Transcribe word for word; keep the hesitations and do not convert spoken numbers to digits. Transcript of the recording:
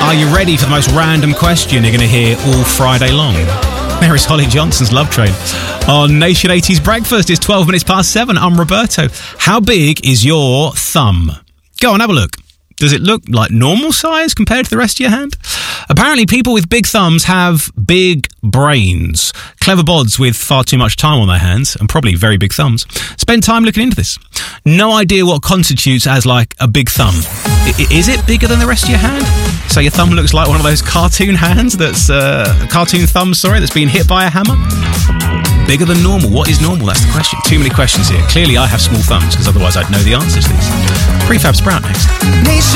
Are you ready for the most random question you're going to hear all Friday long? There is Holly Johnson's Love Train on Nation eighties Breakfast. It's twelve minutes past seven. I'm Roberto. How big is your thumb? Go on, have a look. Does it look like normal size compared to the rest of your hand? Apparently, people with big thumbs have big brains. Clever bods with far too much time on their hands, and probably very big thumbs, spend time looking into this. No idea what constitutes as like a big thumb. I- is it bigger than the rest of your hand? So your thumb looks like one of those cartoon hands that's, uh, cartoon thumbs, sorry, that's been hit by a hammer? Bigger than normal. What is normal? That's the question. Too many questions here. Clearly, I have small thumbs, because otherwise I'd know the answers to these. Prefab Sprout next. Nation.